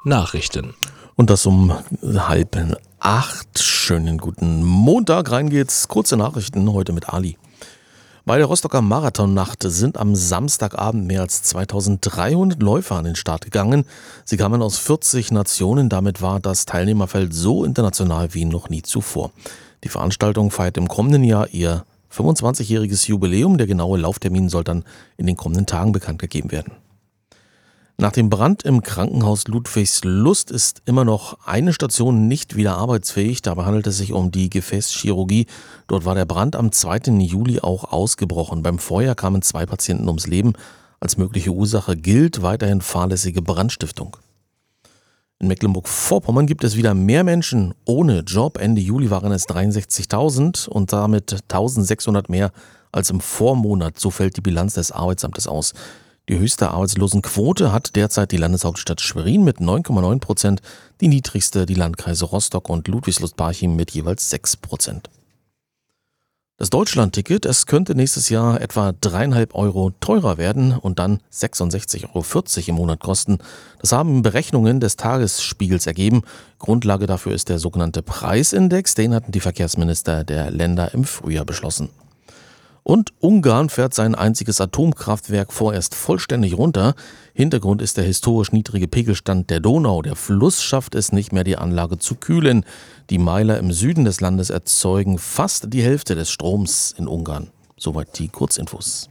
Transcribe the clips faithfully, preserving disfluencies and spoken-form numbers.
Nachrichten. Und das um halb acht. Schönen guten Montag. Rein geht's. Kurze Nachrichten heute mit Ali. Bei der Rostocker Marathonnacht sind am Samstagabend mehr als zweitausenddreihundert Läufer an den Start gegangen. Sie kamen aus vierzig Nationen. Damit war das Teilnehmerfeld so international wie noch nie zuvor. Die Veranstaltung feiert im kommenden Jahr ihr fünfundzwanzigjähriges Jubiläum. Der genaue Lauftermin soll dann in den kommenden Tagen bekannt gegeben werden. Nach dem Brand im Krankenhaus Ludwigslust ist immer noch eine Station nicht wieder arbeitsfähig. Dabei handelt es sich um die Gefäßchirurgie. Dort war der Brand am zweiten Juli auch ausgebrochen. Beim Feuer kamen zwei Patienten ums Leben. Als mögliche Ursache gilt weiterhin fahrlässige Brandstiftung. In Mecklenburg-Vorpommern gibt es wieder mehr Menschen ohne Job. Ende Juli waren es dreiundsechzigtausend und damit eintausendsechshundert mehr als im Vormonat. So fällt die Bilanz des Arbeitsamtes aus. Die höchste Arbeitslosenquote hat derzeit die Landeshauptstadt Schwerin mit neun Komma neun Prozent, die niedrigste die Landkreise Rostock und Ludwigslust-Parchim mit jeweils sechs Prozent. Das Deutschland-Ticket, es könnte nächstes Jahr etwa dreieinhalb Euro teurer werden und dann sechsundsechzig Euro vierzig im Monat kosten. Das haben Berechnungen des Tagesspiegels ergeben. Grundlage dafür ist der sogenannte Preisindex, den hatten die Verkehrsminister der Länder im Frühjahr beschlossen. Und Ungarn fährt sein einziges Atomkraftwerk vorerst vollständig runter. Hintergrund ist der historisch niedrige Pegelstand der Donau. Der Fluss schafft es nicht mehr, die Anlage zu kühlen. Die Meiler im Süden des Landes erzeugen fast die Hälfte des Stroms in Ungarn. Soweit die Kurzinfos.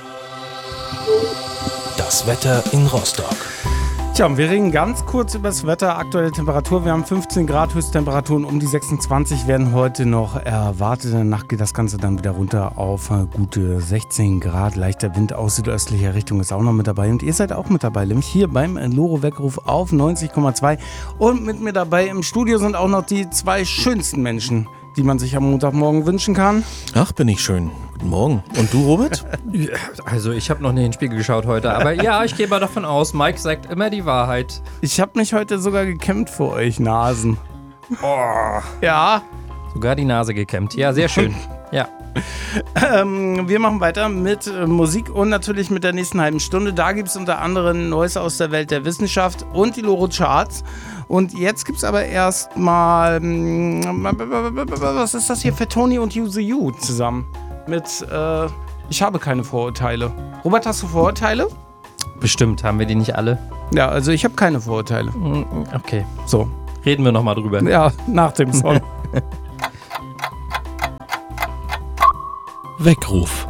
Das Wetter in Rostock. Tja, wir reden ganz kurz über das Wetter. Aktuelle Temperatur, wir haben fünfzehn Grad, Höchsttemperaturen um die sechsundzwanzig werden heute noch erwartet. In der Nacht geht das Ganze dann wieder runter auf gute sechzehn Grad. Leichter Wind aus südöstlicher Richtung ist auch noch mit dabei. Und ihr seid auch mit dabei, nämlich hier beim Loro-Weckruf auf neunzig Komma zwei. Und mit mir dabei im Studio sind auch noch die zwei schönsten Menschen, die man sich am Montagmorgen wünschen kann. Ach, bin ich schön. Guten Morgen. Und du, Robert? Also ich habe noch nicht in den Spiegel geschaut heute, aber ja, ich gehe mal davon aus, Mike sagt immer die Wahrheit. Ich habe mich heute sogar gekämmt für euch Nasen. Oh. Ja. Sogar die Nase gekämmt. Ja, sehr schön. Ja. Ähm, wir machen weiter mit äh, Musik und natürlich mit der nächsten halben Stunde. Da gibt es unter anderem Neues aus der Welt der Wissenschaft und die Loro Charts. Und jetzt gibt es aber erstmal, was ist das hier, für Toni und Use You zusammen mit äh, Ich habe keine Vorurteile. Robert, hast du Vorurteile? Bestimmt, haben wir die nicht alle? Ja, also ich habe keine Vorurteile. Okay, so. Reden wir nochmal drüber. Ja, nach dem Song. Weckruf.